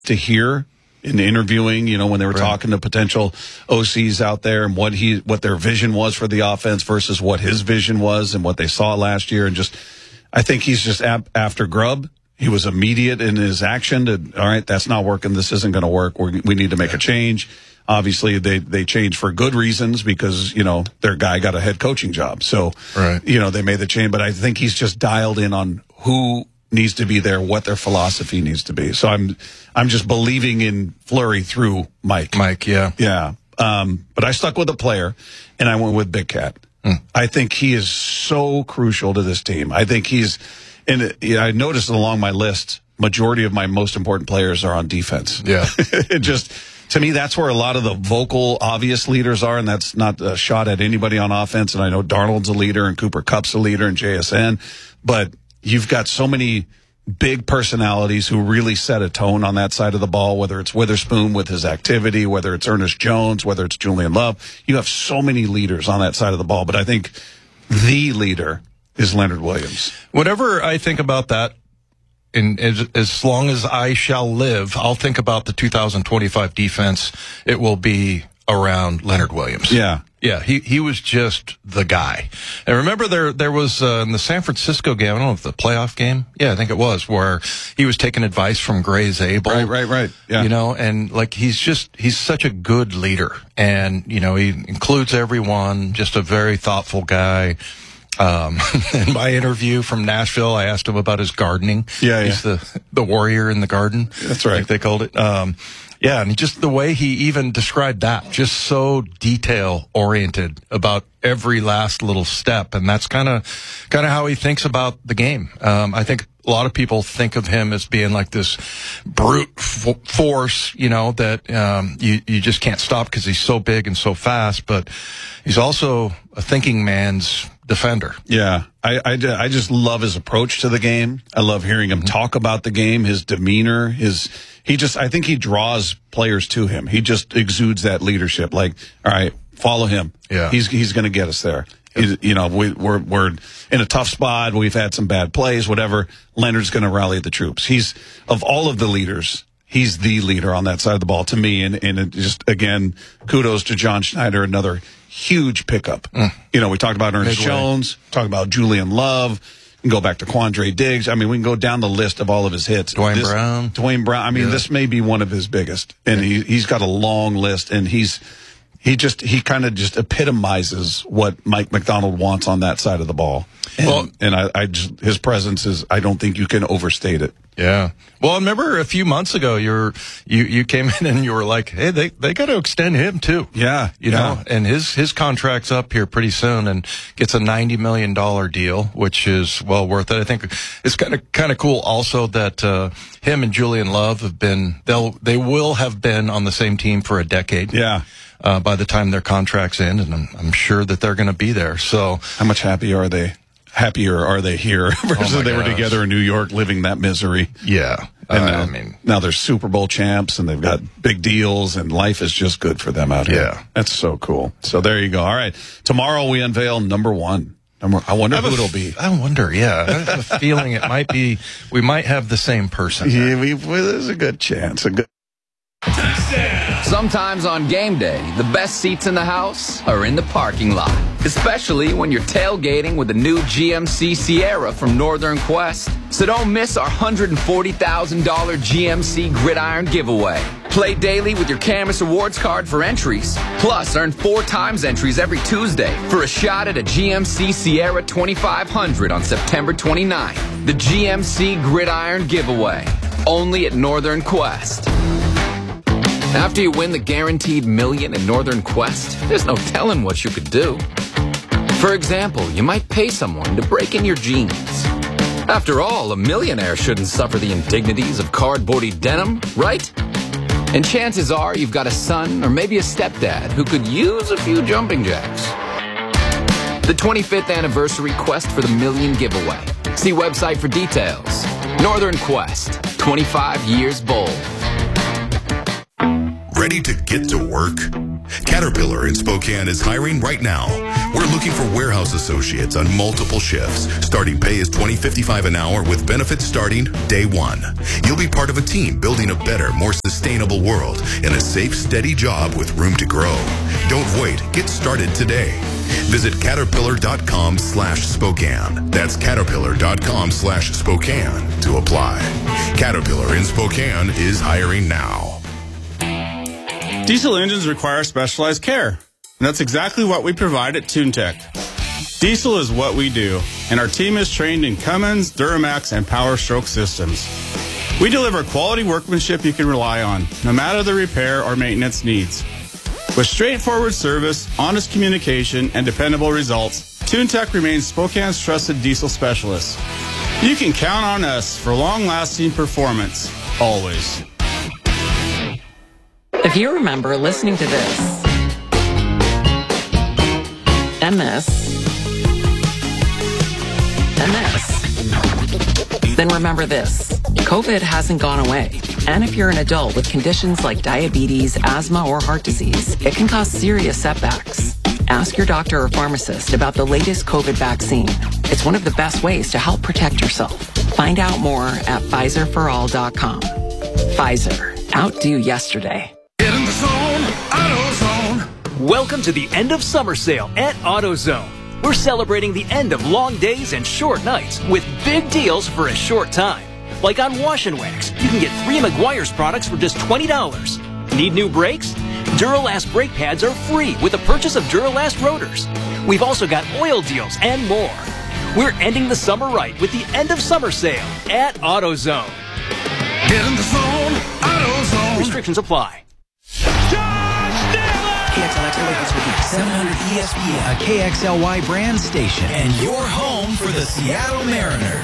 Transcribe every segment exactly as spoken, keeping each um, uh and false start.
to hear in interviewing, you know, when they were right. talking to potential O Cs out there and what he, what their vision was for the offense versus what his vision was and what they saw last year. And just, I think he's just ap- after grub. He was immediate in his action to, all right, that's not working. This isn't going to work. We're, we need to make yeah. a change. Obviously, they, they changed for good reasons because, you know, their guy got a head coaching job. So, right. you know, they made the change. But I think he's just dialed in on who needs to be there, what their philosophy needs to be. So I'm I'm just believing in Fleury through Mike. Mike, yeah. Yeah. Um, but I stuck with a player, and I went with Big Cat. Mm. I think he is so crucial to this team. I think he's – and you know, I noticed along my list, majority of my most important players are on defense. Yeah. It just – to me, that's where a lot of the vocal, obvious leaders are, and that's not a shot at anybody on offense. And I know Darnold's a leader, and Cooper Kupp's a leader, and J S N. But you've got so many big personalities who really set a tone on that side of the ball, whether it's Witherspoon with his activity, whether it's Ernest Jones, whether it's Julian Love. You have so many leaders on that side of the ball. But I think the leader is Leonard Williams. Whenever I think about that, And as, as long as I shall live, I'll think about the two thousand twenty-five defense. It will be around Leonard Williams. Yeah. Yeah, he, he was just the guy. And remember there, there was, uh, in the San Francisco game, I don't know if the playoff game. Yeah, I think it was, where he was taking advice from Gray Zabel. Right, right, right. Yeah. You know, and like he's just, he's such a good leader. And, you know, he includes everyone, just a very thoughtful guy. Um, in my interview from Nashville, I asked him about his gardening. Yeah, yeah. He's the, the warrior in the garden. That's right. I think they called it. Um, yeah, and just the way he even described that, just so detail oriented about every last little step. And that's kind of, kind of how he thinks about the game. Um, I think a lot of people think of him as being like this brute f- force, you know, that, um, you, you just can't stop because he's so big and so fast, but he's also a thinking man's defender. Yeah. I, I, I just love his approach to the game. I love hearing him mm-hmm. talk about the game, his demeanor, his, he just, I think he draws players to him. He just exudes that leadership. Like, all right, follow him. Yeah. He's, he's going to get us there. He's, you know, we, we're, we're in a tough spot. We've had some bad plays, whatever. Leonard's going to rally the troops. He's, of all of the leaders, he's the leader on that side of the ball to me. And, and it just, again, kudos to John Schneider, another huge pickup. Mm. You know, we talked about Ernest Midway. Jones, talked about Julian Love. We can go back to Quandre Diggs. I mean, we can go down the list of all of his hits. Dwayne this, Brown. Dwayne Brown. I mean, yeah. this may be one of his biggest. And he, he's got a long list, and he's, he just, he kind of just epitomizes what Mike McDonald wants on that side of the ball. And, well, and I, I just, his presence is, I don't think you can overstate it. Yeah. Well, I remember a few months ago, you're, you, you came in and you were like, hey, they, they got to extend him too. Yeah. You yeah. know, and his, his contract's up here pretty soon and gets a ninety million dollars deal, which is well worth it. I think it's kind of, kind of cool also that, uh, him and Julian Love have been, they'll, they will have been on the same team for a decade. Yeah. Uh, by the time their contracts end, and I'm, I'm sure that they're going to be there. So how much happy are they? Happier are they here versus oh they gosh. were together in New York living that misery. Yeah. And uh, now, I mean, now they're Super Bowl champs and they've got big deals and life is just good for them out here. Yeah. That's so cool. So there you go. All right. Tomorrow we unveil number one. Number, I wonder I who it'll be. I wonder, yeah. I have a feeling it might be, we might have the same person. Yeah, we, well, there's a good chance. A good. Sometimes on game day, the best seats in the house are in the parking lot. Especially when you're tailgating with the new G M C Sierra from Northern Quest. So don't miss our one hundred forty thousand dollars G M C Gridiron giveaway. Play daily with your Camus Rewards card for entries. Plus, earn four times entries every Tuesday for a shot at a G M C Sierra twenty-five hundred on September twenty-ninth. The G M C Gridiron giveaway. Only at Northern Quest. After you win the guaranteed million in Northern Quest, there's no telling what you could do. For example, you might pay someone to break in your jeans. After all, a millionaire shouldn't suffer the indignities of cardboardy denim, right? And chances are you've got a son or maybe a stepdad who could use a few jumping jacks. The twenty-fifth anniversary Quest for the Million giveaway. See website for details. Northern Quest, twenty-five years bold. Ready to get to work? Caterpillar in Spokane is hiring right now. We're looking for warehouse associates on multiple shifts. Starting pay is twenty dollars and fifty-five cents an hour with benefits starting day one. You'll be part of a team building a better, more sustainable world in a safe, steady job with room to grow. Don't wait. Get started today. Visit caterpillar.com slash Spokane. That's caterpillar.com slash Spokane to apply. Caterpillar in Spokane is hiring now. Diesel engines require specialized care, and that's exactly what we provide at TuneTech. Diesel is what we do, and our team is trained in Cummins, Duramax, and Power Stroke systems. We deliver quality workmanship you can rely on, no matter the repair or maintenance needs. With straightforward service, honest communication, and dependable results, TuneTech remains Spokane's trusted diesel specialist. You can count on us for long-lasting performance, always. If you remember listening to this, and this, and this, then remember this. COVID hasn't gone away. And if you're an adult with conditions like diabetes, asthma, or heart disease, it can cause serious setbacks. Ask your doctor or pharmacist about the latest COVID vaccine. It's one of the best ways to help protect yourself. Find out more at Pfizer for all dot com. Pfizer. Outdo yesterday. Get in the zone, AutoZone. Welcome to the end of summer sale at AutoZone. We're celebrating the end of long days and short nights with big deals for a short time. Like on Wash and Wax, you can get three Meguiar's products for just twenty dollars. Need new brakes? Duralast brake pads are free with the purchase of Duralast rotors. We've also got oil deals and more. We're ending the summer right with the end of summer sale at AutoZone. Get in the zone, AutoZone. Restrictions apply. K X L X L A seven hundred E S P N, a K X L Y brand station, and your home for the Seattle Mariners.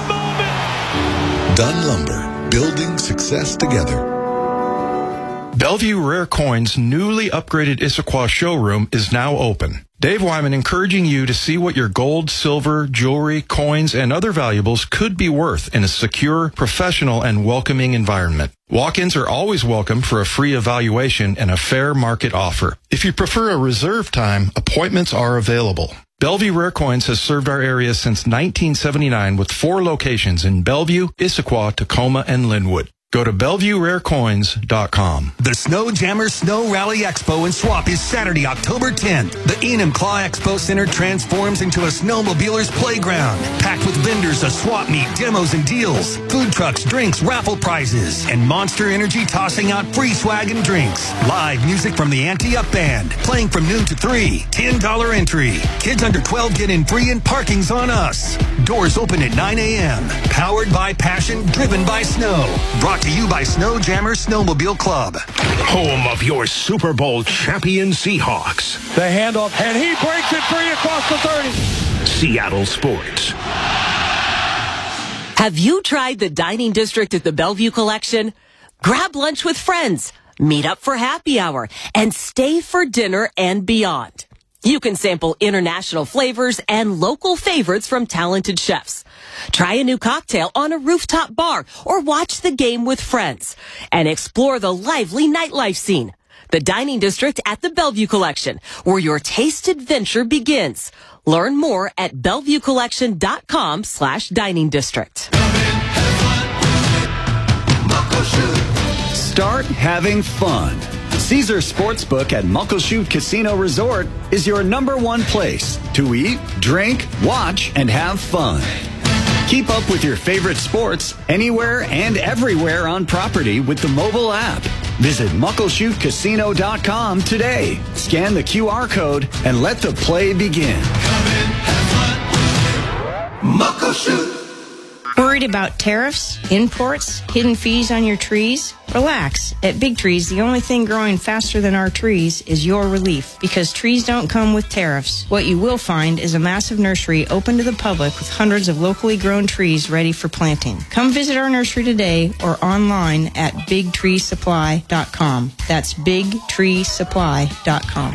Dunn Lumber, building success together. Bellevue Rare Coins' newly upgraded Issaquah showroom is now open. Dave Wyman encouraging you to see what your gold, silver, jewelry, coins, and other valuables could be worth in a secure, professional, and welcoming environment. Walk-ins are always welcome for a free evaluation and a fair market offer. If you prefer a reserve time, appointments are available. Bellevue Rare Coins has served our area since nineteen seventy-nine with four locations in Bellevue, Issaquah, Tacoma, and Linwood. Go to Bellevue Rare Coins dot com. The Snow Jammer Snow Rally Expo in Swap is Saturday, October tenth. The Enum Claw Expo Center transforms into a snowmobiler's playground, packed with vendors, a swap meet, demos and deals, food trucks, drinks, raffle prizes, and Monster Energy tossing out free swag and drinks. Live music from the Anti-Up Band, playing from noon to three. ten dollars entry. Kids under twelve get in free and parking's on us. Doors open at nine a.m. Powered by passion, driven by snow. Brought to you by Snow Jammer Snowmobile Club. Home of your Super Bowl champion Seahawks. The handoff, and he breaks it free across the thirty. Seattle Sports. Have you tried the dining district at the Bellevue Collection? Grab lunch with friends, meet up for happy hour, and stay for dinner and beyond. You can sample international flavors and local favorites from talented chefs. Try a new cocktail on a rooftop bar or watch the game with friends and explore the lively nightlife scene. The Dining District at the Bellevue Collection, where your taste adventure begins. Learn more at bellevue collection dot com slash dining district. Start having fun. Caesar Sportsbook at Muckleshoot Casino Resort is your number one place to eat, drink, watch, and have fun. Keep up with your favorite sports anywhere and everywhere on property with the mobile app. Visit muckleshoot casino dot com today. Scan the Q R code and let the play begin. Come in, have fun. Muckleshoot. Worried about tariffs, imports, hidden fees on your trees? Relax. At Big Trees, the only thing growing faster than our trees is your relief, because trees don't come with tariffs. What you will find is a massive nursery open to the public with hundreds of locally grown trees ready for planting. Come visit our nursery today or online at big tree supply dot com. That's big tree supply dot com.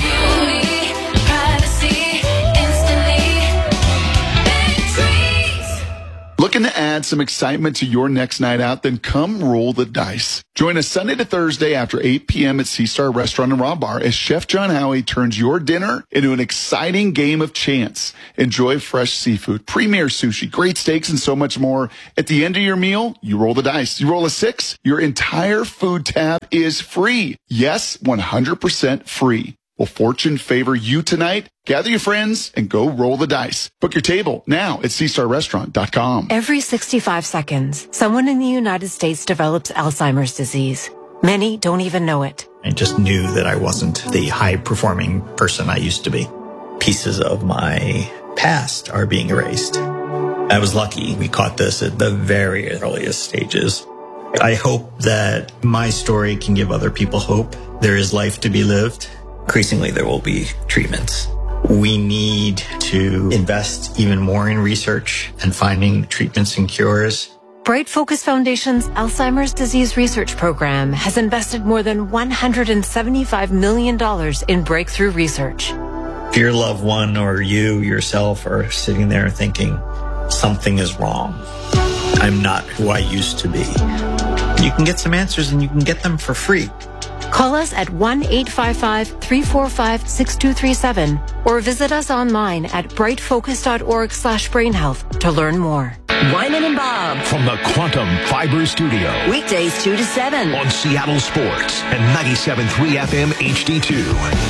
Looking to add some excitement to your next night out? Then come roll the dice. Join us Sunday to Thursday after eight p.m. at Sea Star Restaurant and Raw Bar as Chef John Howie turns your dinner into an exciting game of chance. Enjoy fresh seafood, premier sushi, great steaks, and so much more. At the end of your meal, you roll the dice. You roll a six, your entire food tab is free. Yes, one hundred percent free. Will fortune favor you tonight? Gather your friends and go roll the dice. Book your table now at sea star restaurant dot com. Every sixty-five seconds, someone in the United States develops Alzheimer's disease. Many don't even know it. I just knew that I wasn't the high-performing person I used to be. Pieces of my past are being erased. I was lucky. We caught this at the very earliest stages. I hope that my story can give other people hope. There is life to be lived. Increasingly, there will be treatments. We need to invest even more in research and finding treatments and cures. Bright Focus Foundation's Alzheimer's Disease Research Program has invested more than one hundred seventy-five million dollars in breakthrough research. If your loved one or you yourself are sitting there thinking, something is wrong, I'm not who I used to be, you can get some answers and you can get them for free. Call us at one eight five five, three four five, six two three seven or visit us online at bright focus dot org slash brain health to learn more. Wyman and Bob from the Quantum Fiber Studio. Weekdays two to seven on Seattle Sports and ninety-seven point three F M H D two.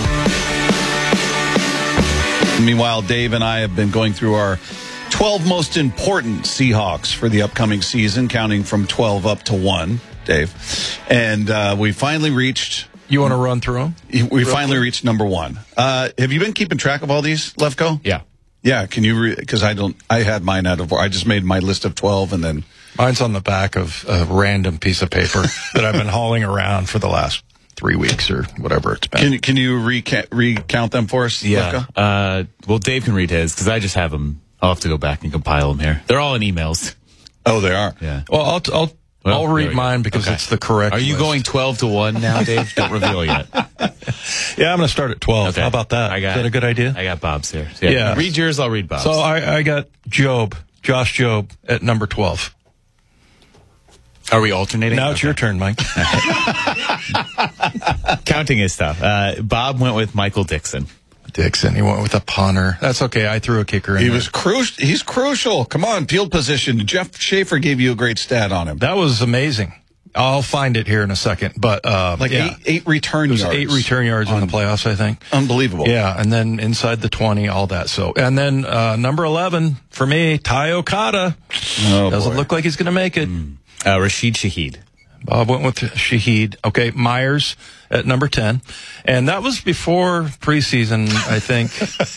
Meanwhile, Dave and I have been going through our twelve most important Seahawks for the upcoming season, counting from twelve up to one. Dave, and uh, we finally reached. You want to run through them? We finally quick? reached number one. Uh, have you been keeping track of all these, Lefko? Yeah, yeah. Can you? Because I don't. I had mine out of. I just made my list of twelve, and then mine's on the back of a random piece of paper that I've been hauling around for the last three weeks or whatever it's been. Can Can you recount, recount them for us? Yeah. Uh, well, Dave can read his because I just have them. I'll have to go back and compile them here. They're all in emails. Oh, they are. Yeah. Well, I'll. I'll Well, I'll read mine because okay. it's the correct Are you list. going twelve to one now, Dave? Don't reveal yet. Yeah, I'm going to start at twelve. Okay. How about that? I got, Is that a good idea? I got Bob's here. So yeah. yeah. Read yours, I'll read Bob's. So I, I got Job, Josh Job, at number twelve. Are we alternating? Now it's okay. your turn, Mike. Counting is tough. Uh, Bob went with Michael Dixon. Dixon, he went with a punter. That's okay. I threw a kicker in He there. was crucial. He's crucial. Come on, field position. Jeff Schaefer gave you a great stat on him. That was amazing. I'll find it here in a second, but uh, like yeah. eight, eight return yards, eight return yards on, in the playoffs, I think. Unbelievable. Yeah, and then inside the twenty, all that. So, and then uh, number eleven for me, Ty Okada. Oh, doesn't boy. look like he's going to make it. Mm. Uh, Rashid Shaheed. Bob went with Shaheed. Okay, Myers at number ten, and that was before preseason, I think,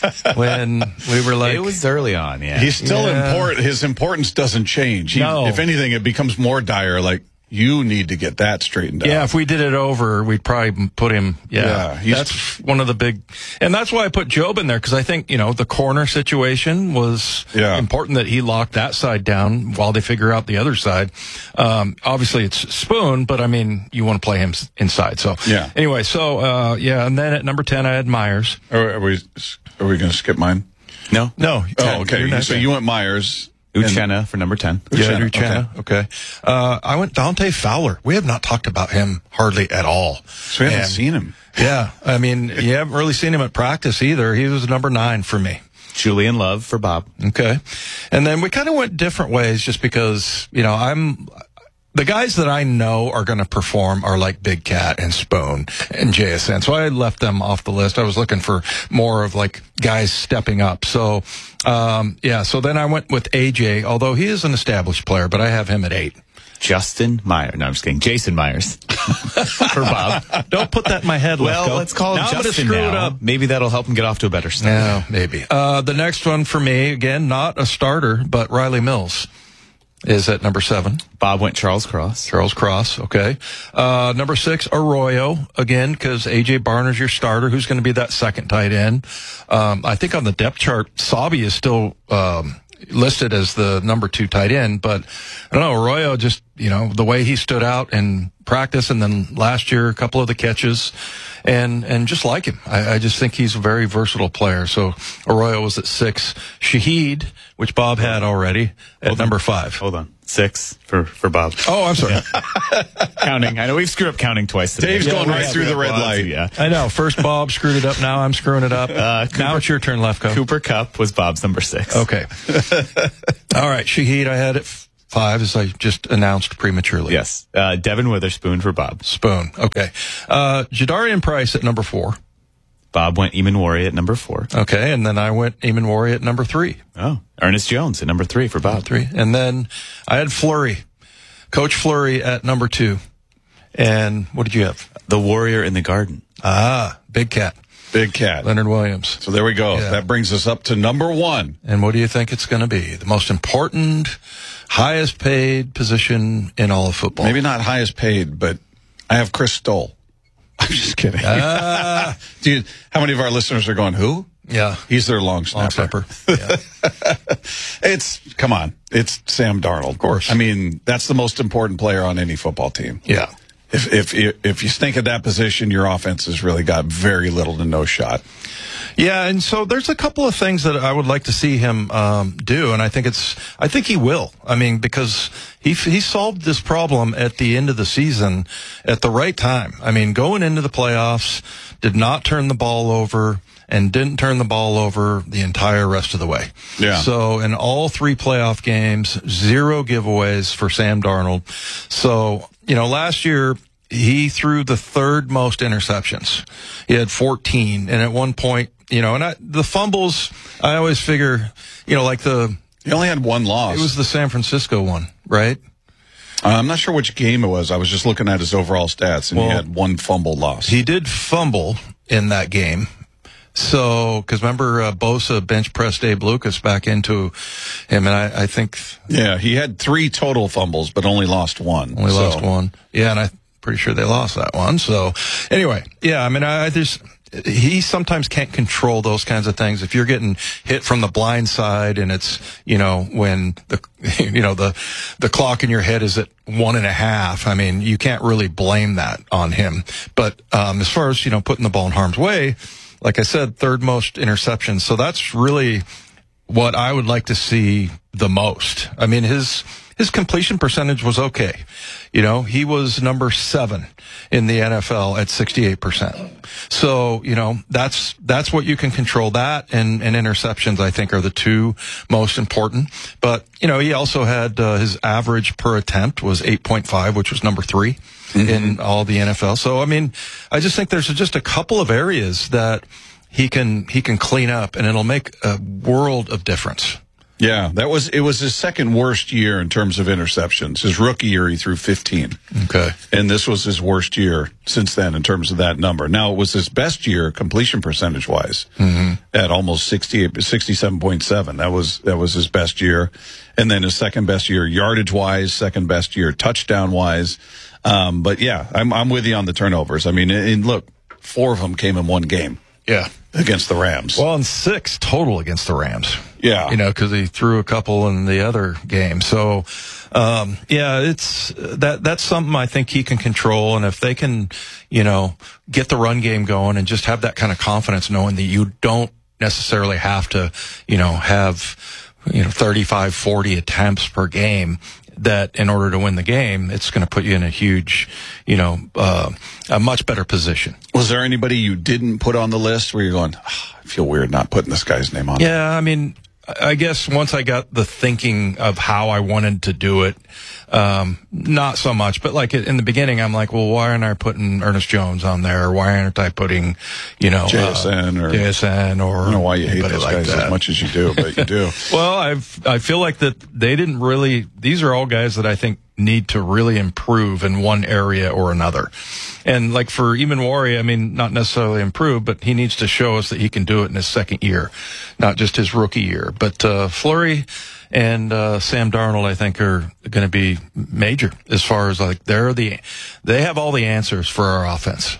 when we were like, it was early on. Yeah, he's still yeah. important. His importance doesn't change. He, no. If anything, it becomes more dire. Like. You need to get that straightened out. Yeah, if we did it over, we'd probably put him. Yeah, yeah that's one of the big, and that's why I put Job in there because I think you know the corner situation was yeah. important that he locked that side down while they figure out the other side. Um, obviously, it's Spoon, but I mean, you want to play him inside. So yeah. Anyway, so uh, yeah, and then at number ten, I had Myers. Are, are we? Are we going to skip mine? No, no. Oh, okay. So you went Myers. Uchenna for number ten. Yeah, Uchenna. Okay. okay. Uh, I went Dante Fowler. We have not talked about him hardly at all. So we haven't and, seen him. Yeah. I mean, you haven't really seen him at practice either. He was number nine for me. Julian Love for Bob. Okay. And then we kind of went different ways just because, you know, I'm, the guys that I know are going to perform are like Big Cat and Spoon and J S N. So I left them off the list. I was looking for more of like guys stepping up. So, um, yeah. So then I went with A J, although he is an established player, but I have him at eight. Justin Myers. No, I'm just kidding. Jason Myers for Bob. Don't put that in my head. Well, let's, let's call him now Justin now. It up. Maybe that'll help him get off to a better start. Yeah, maybe. Uh, the next one for me, again, not a starter, but Riley Mills. Is at number seven. Bob went Charles Cross. Charles Cross, okay. Uh, number six, Arroyo, again, because A J. Barner's your starter. Who's going to be that second tight end? Um, I think on the depth chart, Sabi is still, um, listed as the number two tight end, but I don't know, Arroyo just, you know, the way he stood out in practice and then last year, a couple of the catches and, and just like him. I, I just think he's a very versatile player. So Arroyo was at six. Shaheed, which Bob had already, at Hold number on. five. Hold on. Six for, for Bob. Oh, I'm sorry. Counting. I know we've screwed up counting twice today. Dave's Yeah, going we right have through the red Bob, light. Yeah. I know. First Bob screwed it up. Now I'm screwing it up. Uh, Cooper, now it's your turn, Lefko. Cooper Kupp was Bob's number six. Okay. All right. Shaheed, I had at five, as I just announced prematurely. Yes. Uh, Devin Witherspoon for Bob. Spoon. Okay. Uh, Jadarian Price at number four. Bob went Eamon Warrior at number four. Okay. And then I went Eamon Warrior at number three. Oh. Ernest Jones at number three for Bob. Three. And then I had Fleury. Coach Fleury at number two. And what did you have? The Warrior in the Garden. Ah, Big Cat. Big Cat. Leonard Williams. So there we go. Yeah. That brings us up to number one. And what do you think it's going to be? The most important, highest paid position in all of football. Maybe not highest paid, but I have Chris Stoll. I'm just kidding. Ah. Dude, how many of our listeners are going, who? Yeah. He's their long snapper. Long snapper. Yeah. It's, come on, it's Sam Darnold. Of course. I mean, that's the most important player on any football team. Yeah. If, if, if you stink at that position, your offense has really got very little to no shot. Yeah, and so there's a couple of things that I would like to see him um, do, and I think it's, I think he will. I mean, because he he solved this problem at the end of the season at the right time. I mean, going into the playoffs, did not turn the ball over, and didn't turn the ball over the entire rest of the way. Yeah. So in all three playoff games, zero giveaways for Sam Darnold. So, you know, last year, he threw the third most interceptions. He had fourteen. And at one point, you know, and I, the fumbles, I always figure, you know, like the... He only had one loss. It was the San Francisco one, right? Uh, I'm not sure which game it was. I was just looking at his overall stats, and Well, he had one fumble loss. He did fumble in that game. So, because remember, uh, Bosa bench pressed Dave Lucas back into him, and I, I think... Yeah, he had three total fumbles, but only lost one. Only so. lost one. Yeah, and I'm pretty sure they lost that one. So, anyway, yeah, I mean, I, I just... He sometimes can't control those kinds of things. If you're getting hit from the blind side and it's, you know, when the, you know, the, the clock in your head is at one and a half, I mean, you can't really blame that on him. But, um, as far as, you know, putting the ball in harm's way, like I said, third most interceptions. So that's really what I would like to see the most. I mean, his, his completion percentage was okay. You know, he was number seven in the N F L at sixty-eight percent. So, you know, that's, that's what you can control. That and, and interceptions, I think, are the two most important. But, you know, he also had, uh, his average per attempt was eight point five, which was number three mm-hmm. in all the N F L. So, I mean, I just think there's just a couple of areas that he can, he can clean up, and it'll make a world of difference. Yeah, that was it was his second worst year in terms of interceptions. His rookie year, he threw fifteen. Okay. And this was his worst year since then in terms of that number. Now, it was his best year completion percentage-wise mm-hmm. at almost sixty-eight, sixty-seven point seven. That was that was his best year. And then his second best year yardage-wise, second best year touchdown-wise. Um, but, yeah, I'm, I'm with you on the turnovers. I mean, and look, four of them came in one game. Yeah. Against the Rams. Well, and six total against the Rams. Yeah. You know, because he threw a couple in the other game. So, um, yeah, it's that that's something I think he can control. And if they can, you know, get the run game going and just have that kind of confidence knowing that you don't necessarily have to, you know, have, you know, thirty-five, forty attempts per game, that in order to win the game, it's going to put you in a huge, you know, uh, a much better position. Was there anybody you didn't put on the list where you're going, oh, I feel weird not putting this guy's name on? Yeah, I mean, I guess once I got the thinking of how I wanted to do it, um, not so much, but like in the beginning, I'm like, well, why aren't I putting Ernest Jones on there? Why aren't I putting, you know, J S N uh, or J S N or I don't know why you hate those like guys that. as much as you do, but you do. Well, I've, I feel like that they didn't really, these are all guys that I think need to really improve in one area or another. And like for Eamon Warrior, I mean, not necessarily improve, but he needs to show us that he can do it in his second year, not just his rookie year. But uh, Fleury and uh, Sam Darnold, I think, are going to be major as far as like they're the, they have all the answers for our offense.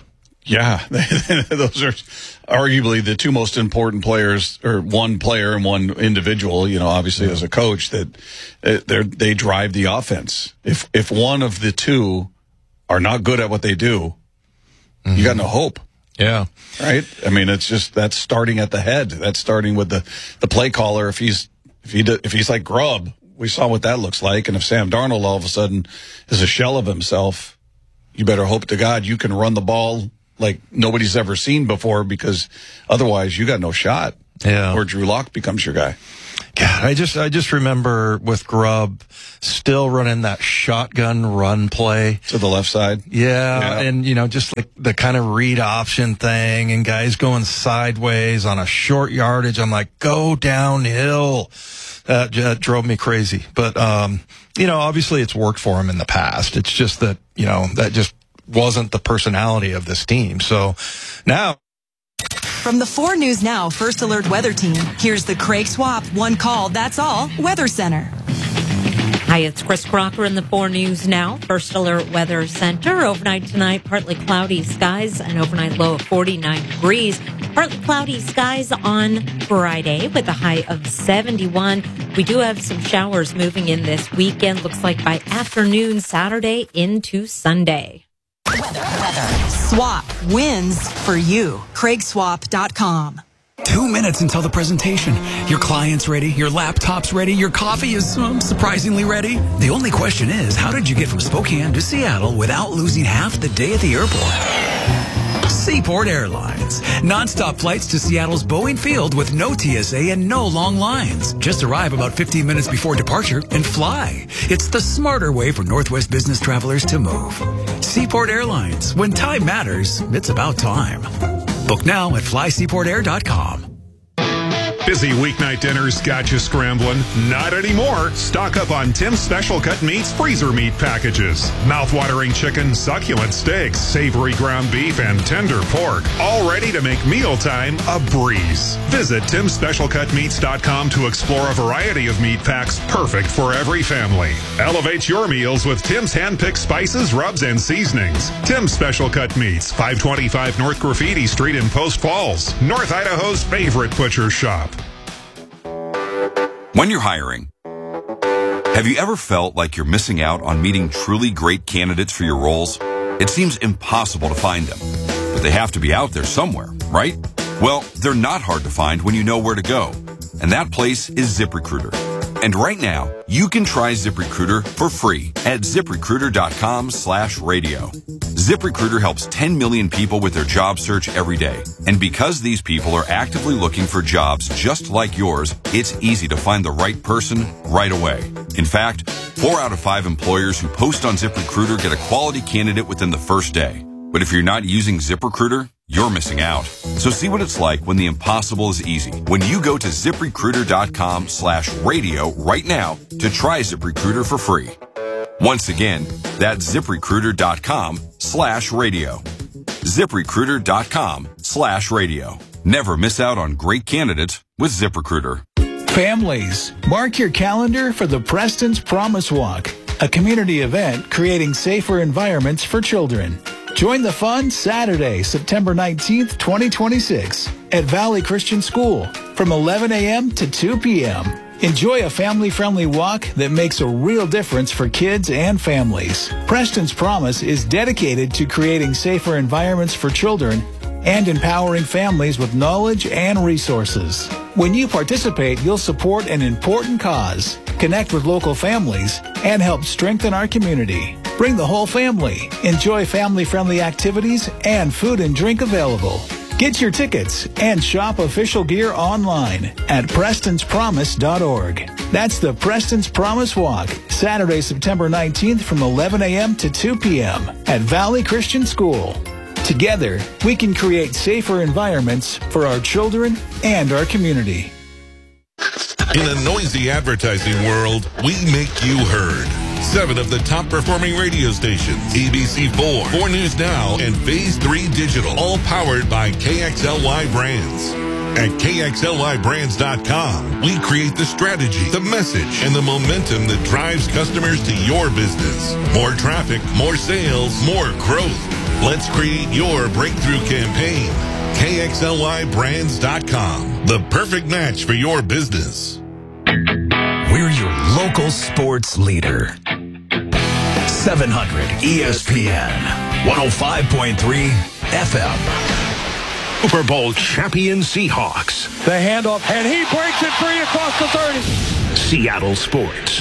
Yeah, those are arguably the two most important players, or one player and one individual, you know, obviously as a coach, that they they drive the offense. If if one of the two are not good at what they do, mm-hmm. you got no hope. Yeah. Right? I mean, it's just, that's starting at the head. That's starting with the, the play caller. If he's, if he, if he's like Grubb, we saw what that looks like. And if Sam Darnold all of a sudden is a shell of himself, you better hope to God you can run the ball like nobody's ever seen before, because otherwise you got no shot. Yeah. Or Drew Lock becomes your guy. God, I just I just remember with Grubb still running that shotgun run play to the left side. Yeah, yeah. And you know, just like the kind of read option thing, and guys going sideways on a short yardage. I'm like, go downhill. That, that drove me crazy. But um, you know, obviously it's worked for him in the past. It's just that, you know, that just wasn't the personality of this team. So now. From the four News Now First Alert Weather Team, here's the Craig Swap One Call, That's All Weather Center. Hi, it's Chris Crocker in the four News Now First Alert Weather Center. Overnight tonight, partly cloudy skies, an overnight low of forty-nine degrees. Partly cloudy skies on Friday with a high of seventy-one. We do have some showers moving in this weekend. Looks like by afternoon Saturday into Sunday. Weather, weather. Swap wins for you. Craig Swap dot com. Two minutes until the presentation. Your client's ready, your laptop's ready, your coffee is um, surprisingly ready. The only question is, how did you get from Spokane to Seattle without losing half the day at the airport? Seaport Airlines. Non-stop flights to Seattle's Boeing Field with no T S A and no long lines. Just arrive about fifteen minutes before departure and fly. It's the smarter way for Northwest business travelers to move. Seaport Airlines. When time matters, it's about time. Book now at fly seaport air dot com. Busy weeknight dinners got you scrambling? Not anymore. Stock up on Tim's Special Cut Meats freezer meat packages. Mouth-watering chicken, succulent steaks, savory ground beef, and tender pork. All ready to make mealtime a breeze. Visit tims special cut meats dot com to explore a variety of meat packs perfect for every family. Elevate your meals with Tim's hand-picked spices, rubs, and seasonings. Tim's Special Cut Meats, five twenty-five North Graffiti Street in Post Falls, North Idaho's favorite butcher shop. When you're hiring, have you ever felt like you're missing out on meeting truly great candidates for your roles? It seems impossible to find them, but they have to be out there somewhere, right? Well, they're not hard to find when you know where to go, and that place is ZipRecruiter. And right now, you can try ZipRecruiter for free at ziprecruiter dot com slash radio. ZipRecruiter helps ten million people with their job search every day. And because these people are actively looking for jobs just like yours, it's easy to find the right person right away. In fact, four out of five employers who post on ZipRecruiter get a quality candidate within the first day. But if you're not using ZipRecruiter, you're missing out. So see what it's like when the impossible is easy. When you go to ziprecruiter dot com slash radio right now to try ZipRecruiter for free. Once again, that's ziprecruiter dot com slash radio. ziprecruiter dot com slash radio. Never miss out on great candidates with ZipRecruiter. Families, mark your calendar for the Preston's Promise Walk, a community event creating safer environments for children. Join the fun Saturday, September nineteenth, twenty twenty-six at Valley Christian School from eleven a.m. to two p.m. Enjoy a family-friendly walk that makes a real difference for kids and families. Preston's Promise is dedicated to creating safer environments for children and empowering families with knowledge and resources. When you participate, you'll support an important cause, connect with local families, and help strengthen our community. Bring the whole family. Enjoy family-friendly activities and food and drink available. Get your tickets and shop official gear online at prestons promise dot org. That's the Preston's Promise Walk, Saturday, September nineteenth from eleven a.m. to two p.m. at Valley Christian School. Together, we can create safer environments for our children and our community. In a noisy advertising world, we make you heard. Seven of the top performing radio stations, A B C four, four News Now, and Phase three Digital, all powered by K X L Y Brands. At K X L Y brands dot com, we create the strategy, the message, and the momentum that drives customers to your business. More traffic, more sales, more growth. Let's create your breakthrough campaign. K X L Y brands dot com. The perfect match for your business. We're your local sports leader. seven hundred E S P N, one oh five point three F M. Super Bowl champion Seahawks. The handoff, and he breaks it free across the thirty. Seattle Sports.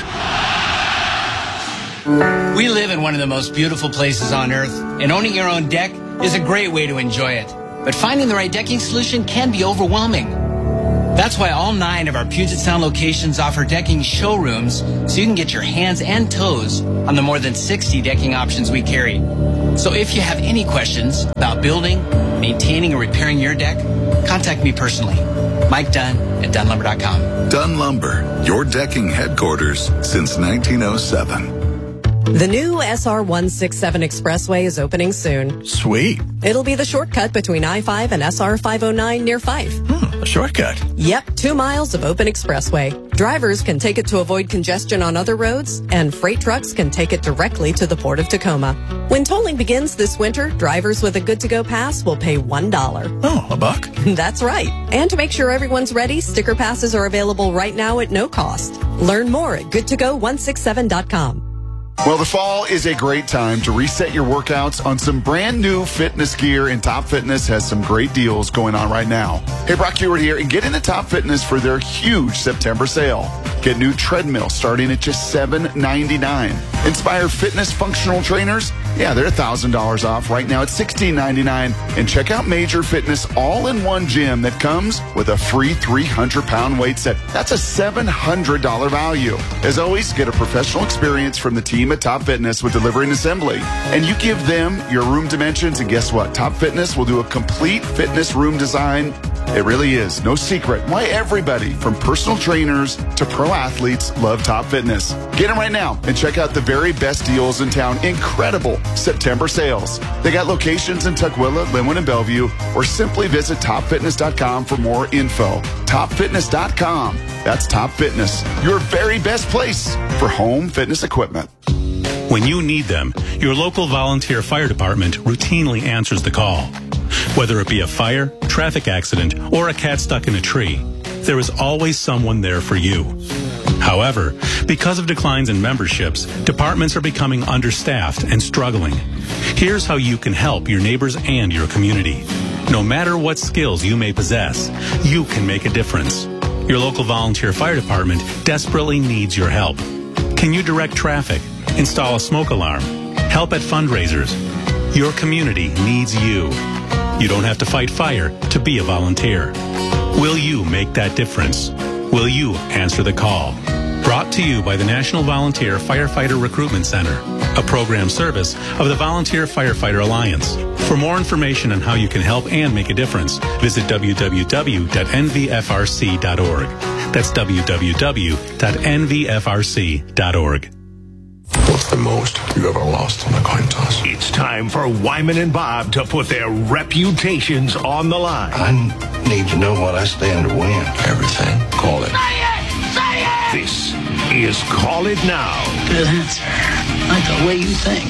We live in one of the most beautiful places on earth, and owning your own deck is a great way to enjoy it. But finding the right decking solution can be overwhelming. That's why all nine of our Puget Sound locations offer decking showrooms so you can get your hands and toes on the more than sixty decking options we carry. So if you have any questions about building, maintaining, or repairing your deck, contact me personally. Mike Dunn at Dunn Lumber dot com. Dunn Lumber, your decking headquarters since nineteen oh seven. The new S R one sixty-seven Expressway is opening soon. Sweet. It'll be the shortcut between I five and S R five oh nine near Fife. Hmm, a shortcut. Yep, two miles of open expressway. Drivers can take it to avoid congestion on other roads, and freight trucks can take it directly to the Port of Tacoma. When tolling begins this winter, drivers with a good-to-go pass will pay one dollar. Oh, a buck? That's right. And to make sure everyone's ready, sticker passes are available right now at no cost. Learn more at good to go one sixty-seven dot com. Well, the fall is a great time to reset your workouts on some brand new fitness gear, and Top Fitness has some great deals going on right now. Hey, Brock Hewitt here, and get into Top Fitness for their huge September sale. Get new treadmill starting at just seven ninety-nine. Inspire Fitness functional trainers, yeah, they're one thousand dollars off right now at sixteen ninety-nine. And check out Major Fitness all-in-one gym that comes with a free three hundred pound weight set. That's a seven hundred dollars value. As always, get a professional experience from the team at Top Fitness with delivery and assembly. And you give them your room dimensions, and guess what? Top Fitness will do a complete fitness room design. It really is no secret why everybody from personal trainers to pro athletes love Top Fitness. Get them right now and check out the very best deals in town. Incredible September sales. They got locations in Tukwila, Linwood, and Bellevue, or simply visit top fitness dot com for more info. top fitness dot com. That's Top Fitness, your very best place for home fitness equipment. When you need them, your local volunteer fire department routinely answers the call. Whether it be a fire, traffic accident, or a cat stuck in a tree, there is always someone there for you. However, because of declines in memberships, departments are becoming understaffed and struggling. Here's how you can help your neighbors and your community. No matter what skills you may possess, you can make a difference. Your local volunteer fire department desperately needs your help. Can you direct traffic, install a smoke alarm, help at fundraisers? Your community needs you. You don't have to fight fire to be a volunteer. Will you make that difference? Will you answer the call? Brought to you by the National Volunteer Firefighter Recruitment Center, a program service of the Volunteer Firefighter Alliance. For more information on how you can help and make a difference, visit w w w dot n v f r c dot org. That's w w w dot n v f r c dot org. What's the most you ever lost on a coin toss? It's time for Wyman and Bob to put their reputations on the line. I need to know what I stand to win. Everything. Call it. Say it! Say it! This is Call It Now. Good answer. I like the way you think.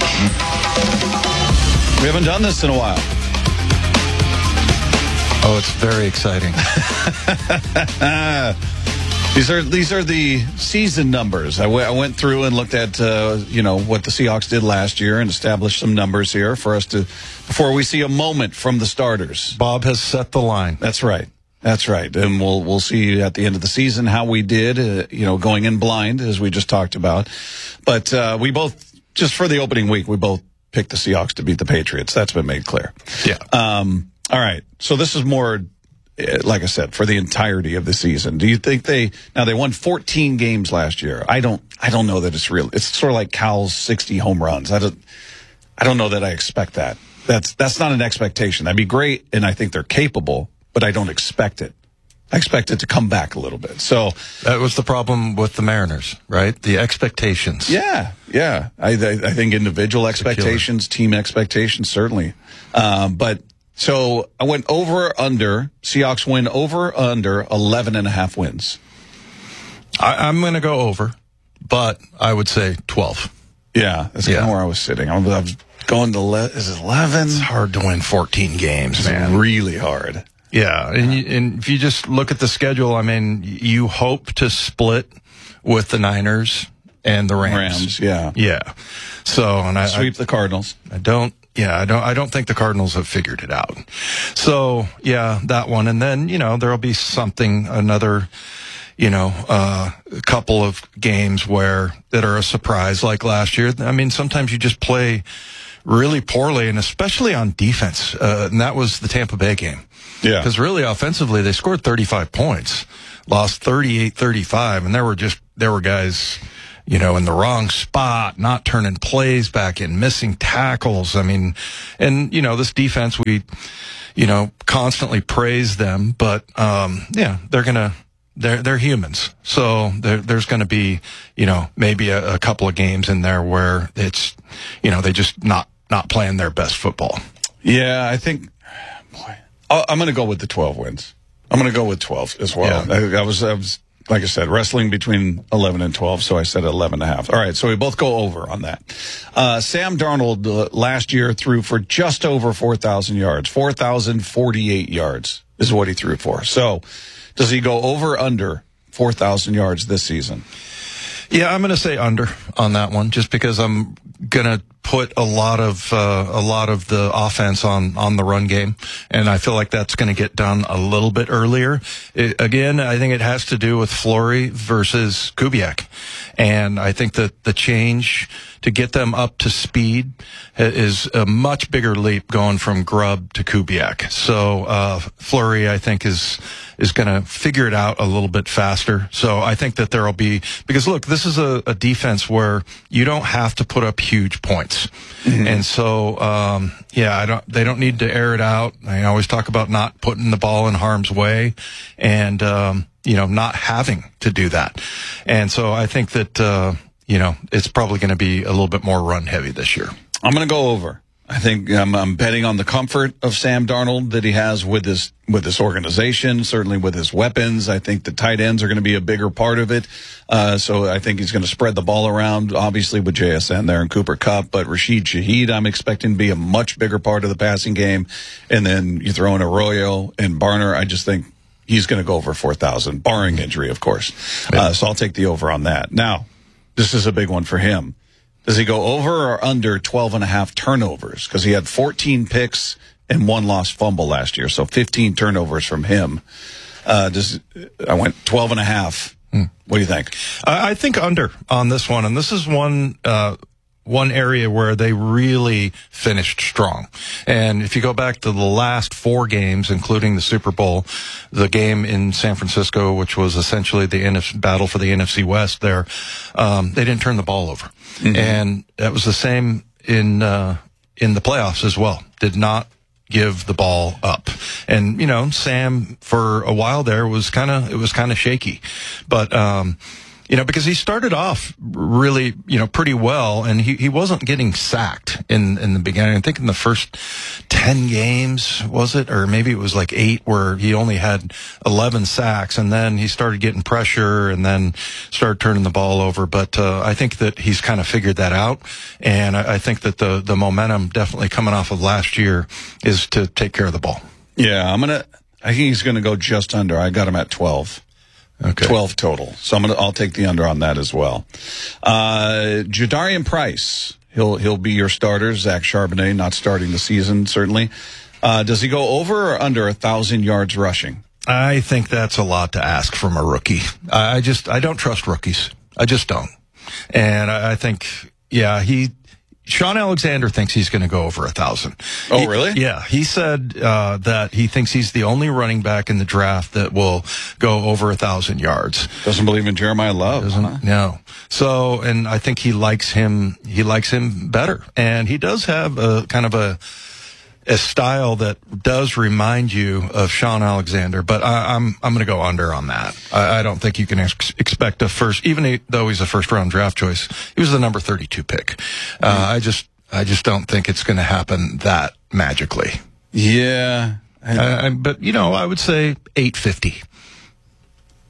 We haven't done this in a while. Oh, it's very exciting. These are these are the season numbers. I, w- I went through and looked at uh, you know what the Seahawks did last year and established some numbers here for us to before we see a moment from the starters. Bob has set the line. That's right. That's right. And we'll we'll see at the end of the season how we did. Uh, you know, going in blind as we just talked about. But uh, we both just for the opening week we both picked the Seahawks to beat the Patriots. That's been made clear. Yeah. Um. All right. So this is more. Like I said, for the entirety of the season, do you think they now they won fourteen games last year? I don't, I don't know that it's real. It's sort of like Cal's sixty home runs. I don't, I don't know that I expect that. That's that's not an expectation. That'd be great, and I think they're capable, but I don't expect it. I expect it to come back a little bit. So that was the problem with the Mariners, right? The expectations. Yeah, yeah. I I, I think individual expectations, team expectations, certainly, um, but. So I went over, under. Seahawks win over, under eleven and a half wins. I, I'm going to go over, but I would say twelve. Yeah, that's yeah. kind of where I was sitting. I was Going to le- is it eleven? It's hard to win fourteen games, it's man. Really hard. Yeah, and, you, and if you just look at the schedule, I mean, you hope to split with the Niners and the Rams. Rams, yeah, yeah. So, and I sweep I, the Cardinals. I don't. Yeah, I don't. I don't think the Cardinals have figured it out. So, yeah, that one, and then you know there'll be something another. You know, uh, a couple of games where that are a surprise, like last year. I mean, sometimes you just play really poorly, and especially on defense. Uh, and that was the Tampa Bay game. Yeah. Because really, offensively, they scored thirty-five points, lost thirty-eight thirty-five, and there were just there were guys, you know, in the wrong spot, not turning plays back in, missing tackles. I mean, and you know, this defense, we, you know, constantly praise them, but um, yeah, they're gonna. They're they're humans, so there, there's going to be, you know, maybe a, a couple of games in there where it's, you know, they just not not playing their best football. Yeah, I think, boy, I'm going to go with the twelve wins. I'm going to go with twelve as well. Yeah. I, I was I was like I said, wrestling between eleven and twelve, so I said eleven and a half. All right, so we both go over on that. Uh, Sam Darnold uh, last year threw for just over four thousand yards, four thousand forty-eight yards is what he threw for. So. Does he go over or under four thousand yards this season? Yeah, I'm going to say under on that one, just because I'm going to put a lot of uh, a lot of the offense on on the run game, and I feel like that's going to get done a little bit earlier. It, again, I think it has to do with Flory versus Kubiak, and I think that the change to get them up to speed is a much bigger leap going from Grubb to Kubiak. So uh, Flory, I think, is is going to figure it out a little bit faster. So I think that there will be, because look, this is a, a defense where you don't have to put up huge points. Mm-hmm. And so, um, yeah, I don't, they don't need to air it out. I always talk about not putting the ball in harm's way and, um, you know, not having to do that. And so I think that, uh, you know, it's probably going to be a little bit more run heavy this year. I'm going to go over. I think um, I'm betting on the comfort of Sam Darnold that he has with this with this organization, certainly with his weapons. I think the tight ends are going to be a bigger part of it. Uh, so I think he's going to spread the ball around, obviously with J S N there and Cooper Kupp, but Rashid Shaheed I'm expecting to be a much bigger part of the passing game. And then you throw in Arroyo and Barner. I just think he's going to go over four thousand, barring injury, of course. Uh, so I'll take the over on that. Now, this is a big one for him. Does he go over or under twelve and a half turnovers? Because he had fourteen picks and one lost fumble last year, so fifteen turnovers from him. Uh, does I went twelve and a half. Hmm. What do you think? I, I think under on this one, and this is one uh, one area where they really finished strong. And if you go back to the last four games, including the Super Bowl, the game in San Francisco, which was essentially the N F C battle for the N F C West there, um, they didn't turn the ball over. Mm-hmm. And that was the same in uh, in the playoffs as well. Did not give the ball up. And, you know, Sam, for a while there, was kind of, it was kind of shaky. But, um, you know, because he started off really, you know, pretty well, and he, he wasn't getting sacked in, in the beginning. I think in the first ten games, was it? Or maybe it was like eight, where he only had eleven sacks, and then he started getting pressure and then started turning the ball over. But uh, I think that he's kind of figured that out, and I, I think that the, the momentum definitely coming off of last year is to take care of the ball. Yeah, I'm going to, I think he's going to go just under. I got him at twelve. Okay. twelve total. So I'm gonna, I'll take the under on that as well. Uh, Jadarian Price, he'll, he'll be your starter. Zach Charbonnet not starting the season, certainly. Uh, does he go over or under a thousand yards rushing? I think that's a lot to ask from a rookie. I just, I don't trust rookies. I just don't. And I, I think, yeah, he, Sean Alexander thinks he's going to go over a thousand. Oh, he, really? Yeah. He said uh, that he thinks he's the only running back in the draft that will go over a thousand yards. Doesn't believe in Jeremiah Love. Doesn't, huh? No. So, and I think he likes him. He likes him better, and he does have a kind of a a style that does remind you of Sean Alexander. But I, I'm I'm going to go under on that. I, I don't think you can ex- expect a first, even though he's a first round draft choice. He was the number thirty-two pick. Uh, mm-hmm. I just I just don't think it's going to happen that magically. Yeah, uh, but you know, I would say eight fifty.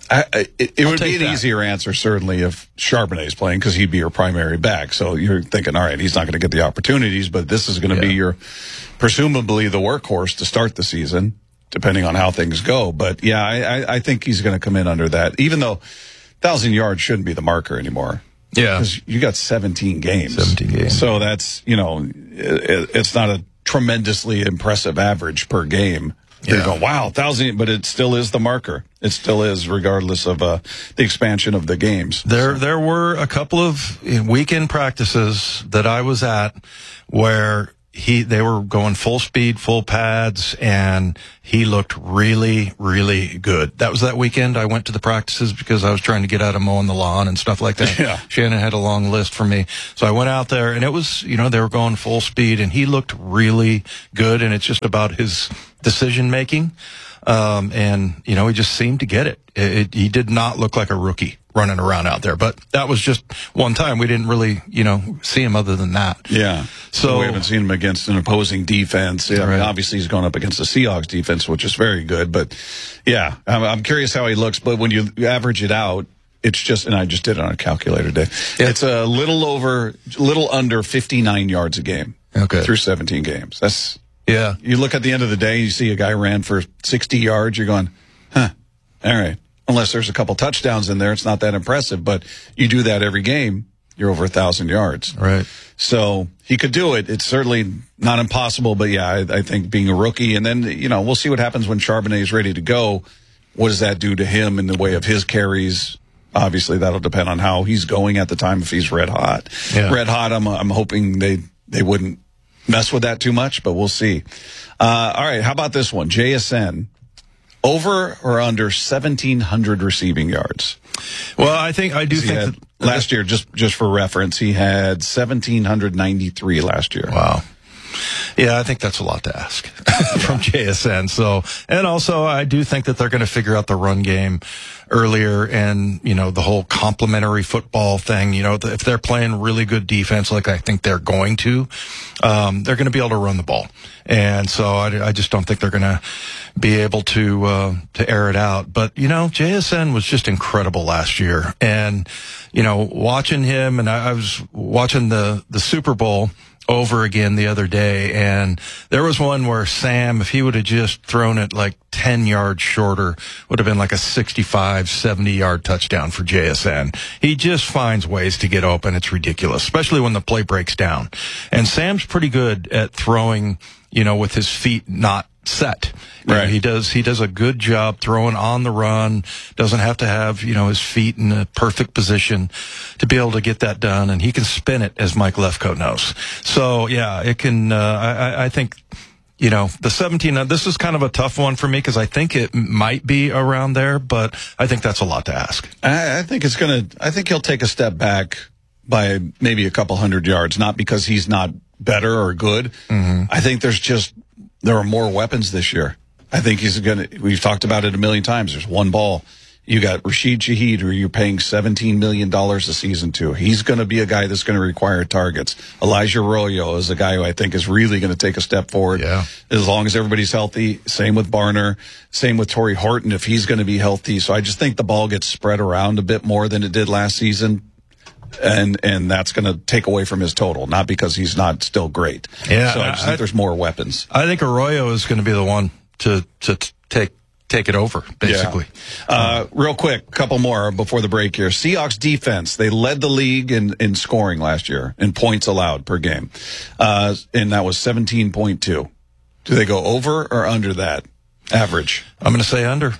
I, I, it it I'll would be take an that. easier answer, certainly, if Charbonnet's playing, because he'd be your primary back. So you're thinking, all right, he's not going to get the opportunities, but this is going to Yeah. be your, presumably, the workhorse to start the season, depending on how things go. But yeah, I, I, I think he's going to come in under that, even though one thousand yards shouldn't be the marker anymore. Yeah. Because you got seventeen games. seventeen games. So that's, you know, it, it's not a tremendously impressive average per game. Yeah. You go, wow, one thousand, but it still is the marker. It still is, regardless of uh, the expansion of the games. There, there were a couple of weekend practices that I was at where he, they were going full speed, full pads, and he looked really, really good. That was that weekend. I went to the practices because I was trying to get out of mowing the lawn and stuff like that. Yeah. Shannon had a long list for me. So I went out there and it was, you know, they were going full speed and he looked really good. And it's just about his decision making. Um, and, you know, he just seemed to get it. It, it. He did not look like a rookie running around out there, but that was just one time. We didn't really, you know, see him other than that. Yeah. So we haven't seen him against an opposing defense. Yeah, I mean, Right. obviously he's going up against the Seahawks defense, which is very good. But yeah, I'm, I'm curious how he looks. But when you average it out, it's just, and I just did it on a calculator day. Yeah. It's a little over, little under fifty-nine yards a game. Okay. Through seventeen games. That's, yeah. you look at the end of the day, you see a guy ran for sixty yards. You're going, huh, all right. Unless there's a couple touchdowns in there, it's not that impressive. But you do that every game, you're over a thousand yards. Right. So he could do it. It's certainly not impossible. But yeah, I, I think being a rookie, and then, you know, we'll see what happens when Charbonnet is ready to go. What does that do to him in the way of his carries? Obviously, that'll depend on how he's going at the time. If he's red hot, Yeah. red hot, I'm I'm hoping they they wouldn't mess with that too much, but we'll see. Uh, all right, how about this one? J S N, over or under seventeen hundred receiving yards? Well, I think, I do He think had, that last year, just just for reference, he had one thousand seven hundred ninety-three last year. Wow. Yeah, I think that's a lot to ask from J S N. So, and also I do think that they're going to figure out the run game earlier and, you know, the whole complementary football thing, you know, if they're playing really good defense, like I think they're going to, um, they're going to be able to run the ball. And so I, I just don't think they're going to be able to, uh, to air it out. But, you know, J S N was just incredible last year. And, you know, watching him, and I, I was watching the, the Super Bowl over again the other day, and there was one where Sam, if he would have just thrown it like ten yards shorter, would have been like a sixty-five, seventy yard touchdown for J S N. He just finds ways to get open. It's ridiculous, especially when the play breaks down. And Sam's pretty good at throwing, you know, with his feet not set. You know, Right. he does, he does a good job throwing on the run, doesn't have to have, you know, his feet in a perfect position to be able to get that done. And he can spin it, as Mike Lefkoe knows. So yeah, it can, uh, I, I think, you know, the seventeen, uh, this is kind of a tough one for me because I think it might be around there, but I think that's a lot to ask. I, I think it's going to, I think he'll take a step back by maybe a couple hundred yards, not because he's not better or good. Mm-hmm. I think there's just, there are more weapons this year. I think he's going to, we've talked about it a million times. There's one ball. You got Rashid Shaheed, who you're paying seventeen million dollars a season to. He's going to be a guy that's going to require targets. Elijah Arroyo is a guy who I think is really going to take a step forward. Yeah. As long as everybody's healthy. Same with Barner. Same with Torrey Horton if he's going to be healthy. So I just think the ball gets spread around a bit more than it did last season. And and that's going to take away from his total, not because he's not still great. Yeah, So I just I- think there's more weapons. I think Arroyo is going to be the one to, to t- take, take it over, basically. Yeah. Uh, real quick, a couple more before the break here. Seahawks defense, they led the league in, in scoring last year, in points allowed per game. Uh, and that was seventeen point two. Do they go over or under that average? I'm going to say under.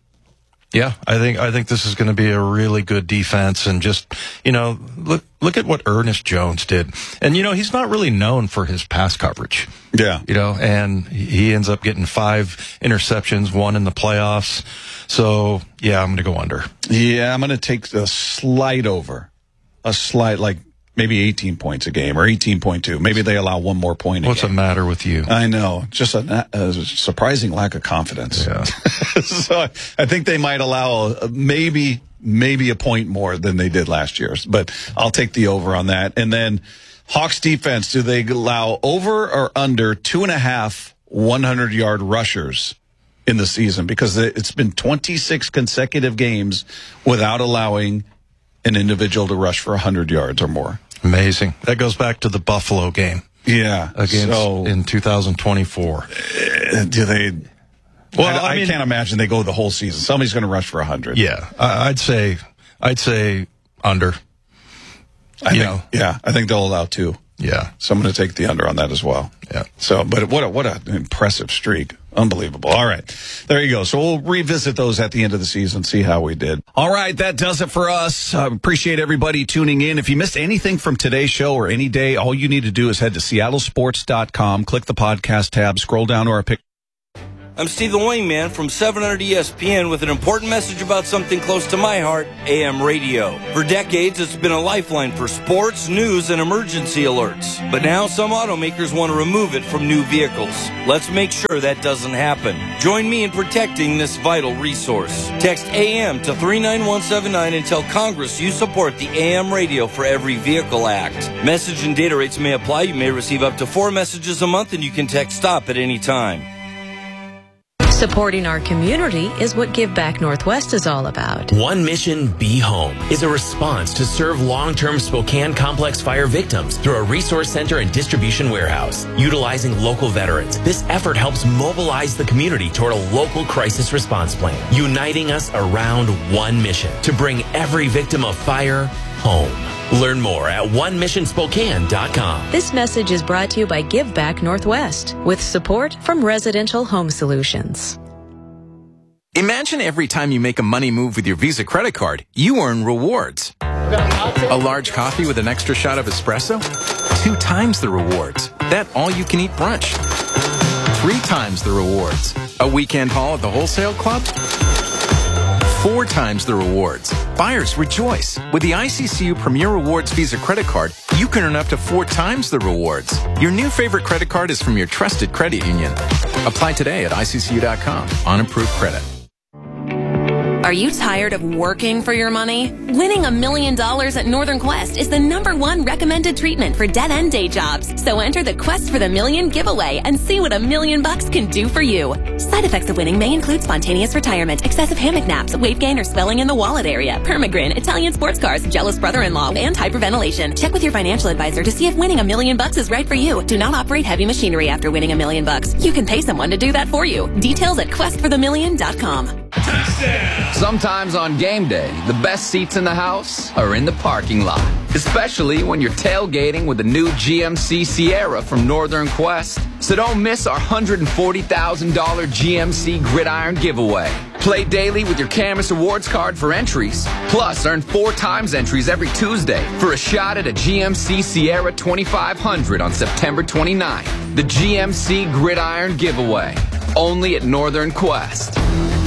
Yeah, I think I think this is going to be a really good defense, and just, you know, look look at what Ernest Jones did, and you know he's not really known for his pass coverage. Yeah, you know, and he ends up getting five interceptions, one in the playoffs. So yeah, I'm going to go under. Yeah, I'm going to take the slight over, a slight like maybe eighteen points a game or eighteen point two. Maybe they allow one more point a What's game. the matter with you? I know, just a, a surprising lack of confidence. Yeah. So I, I think they might allow a, maybe maybe a point more than they did last year, but I'll take the over on that. And then Hawks defense, do they allow over or under two and a half one hundred yard rushers in the season because it's been twenty-six consecutive games without allowing an individual to rush for one hundred yards or more. Amazing. That goes back to the Buffalo game. Yeah. Against so, in two thousand twenty-four. Uh, do they... Well, I, I, I mean, can't imagine they go the whole season. Somebody's going to rush for one hundred. Yeah. I, I'd say I'd say under. I you think, know. Yeah, I think they'll allow two. Yeah. So I'm going to take the under on that as well. Yeah. So, but what a, what an impressive streak. Unbelievable. All right. There you go. So we'll revisit those at the end of the season, see how we did. All right. That does it for us. Uh, appreciate everybody tuning in. If you missed anything from today's show or any day, all you need to do is head to seattle sports dot com, click the podcast tab, scroll down to our picture. I'm Stephen Wingman from seven hundred E S P N with an important message about something close to my heart, A M radio. For decades, it's been a lifeline for sports, news, and emergency alerts. But now some automakers want to remove it from new vehicles. Let's make sure that doesn't happen. Join me in protecting this vital resource. Text A M to three nine one seven nine and tell Congress you support the A M Radio for Every Vehicle Act. Message and data rates may apply. You may receive up to four messages a month, and you can text STOP at any time. Supporting our community is what Give Back Northwest is all about. One Mission Be Home is a response to serve long-term Spokane complex fire victims through a resource center and distribution warehouse. Utilizing local veterans, this effort helps mobilize the community toward a local crisis response plan, uniting us around one mission to bring every victim of fire home. Learn more at one mission spokane dot com. This message is brought to you by Give Back Northwest with support from Residential Home Solutions. Imagine every time you make a money move with your Visa credit card, you earn rewards. A large coffee with an extra shot of espresso? Two times the rewards. That all-you-can-eat brunch. Three times the rewards. A weekend haul at the wholesale club? Four times the rewards. Buyers, rejoice. With the I C C U Premier Rewards Visa credit card, you can earn up to four times the rewards. Your new favorite credit card is from your trusted credit union. Apply today at I C C U dot com on approved credit. Are you tired of working for your money? Winning a million dollars at Northern Quest is the number one recommended treatment for dead-end day jobs. So enter the Quest for the Million giveaway and see what a million bucks can do for you. Side effects of winning may include spontaneous retirement, excessive hammock naps, weight gain or swelling in the wallet area, permagrin, Italian sports cars, jealous brother-in-law, and hyperventilation. Check with your financial advisor to see if winning a million bucks is right for you. Do not operate heavy machinery after winning a million bucks. You can pay someone to do that for you. Details at quest for the million dot com. Sometimes on game day, the best seats in the house are in the parking lot. Especially when you're tailgating with the new G M C Sierra from Northern Quest. So don't miss our one hundred forty thousand dollars G M C Gridiron giveaway. Play daily with your Camus Awards card for entries. Plus, earn four times entries every Tuesday for a shot at a G M C Sierra twenty-five hundred on September twenty-ninth. The G M C Gridiron giveaway. Only at Northern Quest.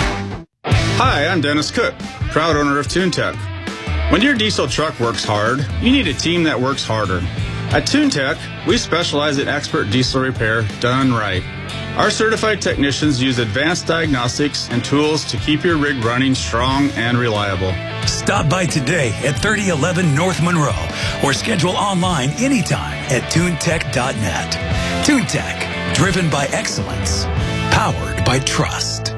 Hi, I'm Dennis Cook, proud owner of TuneTech. When your diesel truck works hard, you need a team that works harder. At TuneTech, we specialize in expert diesel repair done right. Our certified technicians use advanced diagnostics and tools to keep your rig running strong and reliable. Stop by today at thirty eleven North Monroe or schedule online anytime at tunetech dot net. TuneTech, driven by excellence, powered by trust.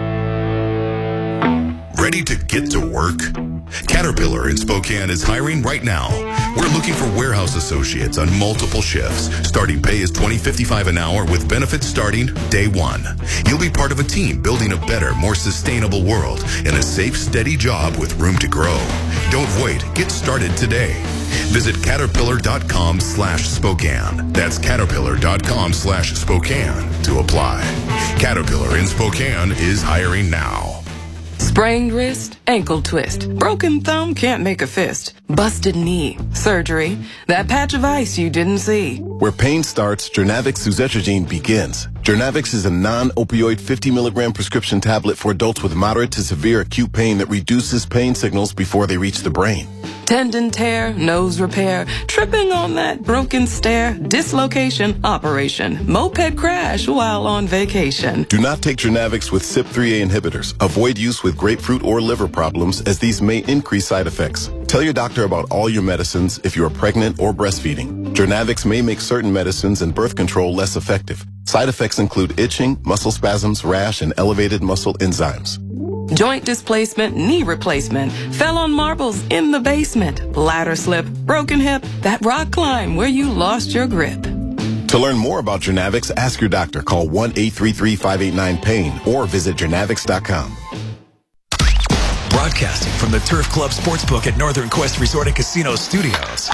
Ready to get to work? Caterpillar in Spokane is hiring right now. We're looking for warehouse associates on multiple shifts. Starting pay is twenty fifty-five an hour with benefits starting day one. You'll be part of a team building a better, more sustainable world in a safe, steady job with room to grow. Don't wait. Get started today. Visit caterpillar.com slash Spokane. That's caterpillar.com slash Spokane to apply. Caterpillar in Spokane is hiring now. Sprained wrist, ankle twist, broken thumb, can't make a fist, busted knee, surgery, that patch of ice you didn't see. Where pain starts, Jernavix suzetrigine begins. Jernavix is a non-opioid fifty milligram prescription tablet for adults with moderate to severe acute pain that reduces pain signals before they reach the brain. Tendon tear, nose repair, tripping on that broken stair, dislocation, operation, moped crash while on vacation. Do not take Jernavix with C Y P three A inhibitors. Avoid use with grapefruit or liver problems as these may increase side effects. Tell your doctor about all your medicines if you are pregnant or breastfeeding. Jernavix may make certain medicines and birth control less effective. Side effects include itching, muscle spasms, rash, and elevated muscle enzymes. Joint displacement, knee replacement, fell on marbles in the basement, ladder slip, broken hip, that rock climb where you lost your grip. To learn more about Jernavix, ask your doctor. Call one eight three three, five eight nine, pain or visit Jernavix dot com. Broadcasting from the Turf Club Sportsbook at Northern Quest Resort and Casino Studios.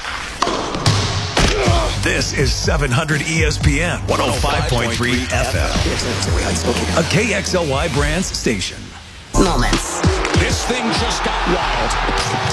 This is seven hundred E S P N one oh five point three F M, a K X L Y Brands station. Moments. This thing just got wild.